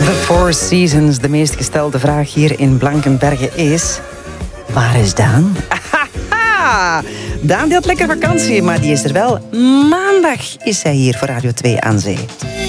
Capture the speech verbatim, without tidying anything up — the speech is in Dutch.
The Four Seasons. De meest gestelde vraag hier in Blankenberge is... Waar is Daan? Ahaha! Daan die had lekker vakantie, maar die is er wel. Maandag is hij hier voor Radio twee aan Zee.